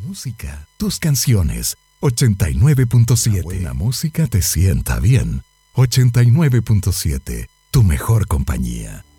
música, tus canciones. 89.7. Buena música te sienta bien. 89.7. Tu mejor compañía.